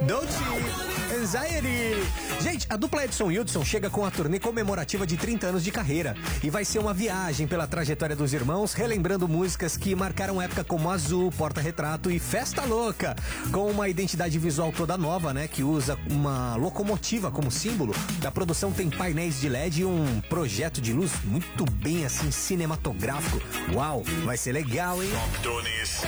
Dolce Anxiety. Gente, a dupla Edson e Hudson chega com a turnê comemorativa de 30 anos de carreira e vai ser uma viagem pela trajetória dos irmãos, relembrando músicas que marcaram época como Azul, Porta-Retrato e Festa Louca, com uma identidade visual toda nova, né, que usa uma locomotiva como símbolo. Da produção tem painéis de LED e um projeto de luz muito bem assim cinematográfico. Uau, vai ser legal, hein? Top Tunes.